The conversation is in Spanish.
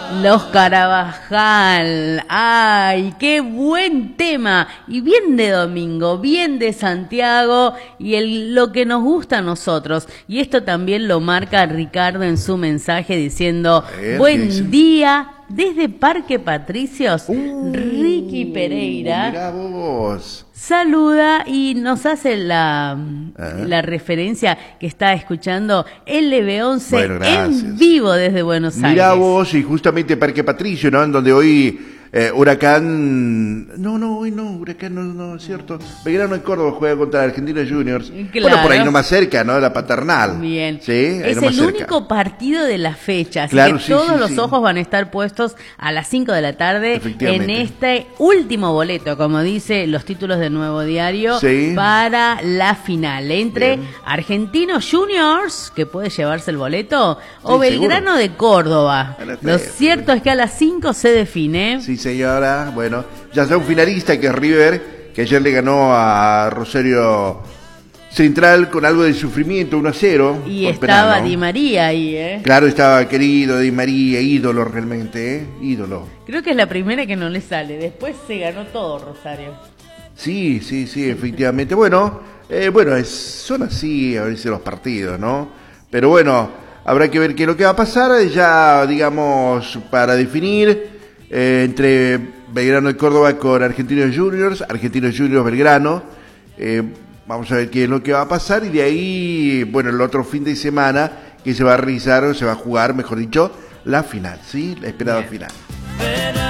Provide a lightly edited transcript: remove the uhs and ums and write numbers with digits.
Los Carabajal, ay, qué buen tema, y bien de domingo, bien de Santiago, y lo que nos gusta a nosotros, y esto también lo marca Ricardo en su mensaje diciendo, buen día, desde Parque Patricios, Ricky Pereira, mirá vos. Saluda y nos hace la referencia que está escuchando LB11 en vivo desde Buenos Aires. Mirá vos, y justamente Parque Patricio, ¿no? En donde hoy Huracán... hoy no, Huracán no, es cierto. Belgrano de Córdoba juega contra Argentinos Juniors. Claro. Bueno, por ahí nomás cerca, ¿no? La Paternal. Bien. ¿Sí? Es el único partido de la fecha, así claro, que todos los ojos van a estar puestos a las 5 de la tarde en este último boleto, como dice los títulos de Nuevo Diario, para la final entre Argentinos Juniors, que puede llevarse el boleto, o Belgrano de Córdoba. Lo cierto es que a las 5 se define. Sí, señora. Bueno, ya sea un finalista que es River, que ayer le ganó a Rosario Central con algo de sufrimiento, 1-0. Y estaba penal, ¿no? Di María ahí, Claro, estaba querido Di María, ídolo realmente, ídolo. Creo que es la primera que no le sale, después se ganó todo Rosario. Sí, efectivamente. Bueno, son así a veces los partidos, ¿no? Pero bueno, habrá que ver qué es lo que va a pasar, ya digamos, para definir entre Belgrano de Córdoba con Argentinos Juniors Belgrano. Vamos a ver qué es lo que va a pasar y de ahí, bueno, el otro fin de semana que se va a realizar, o se va a jugar, mejor dicho, la final, ¿sí? La esperada final.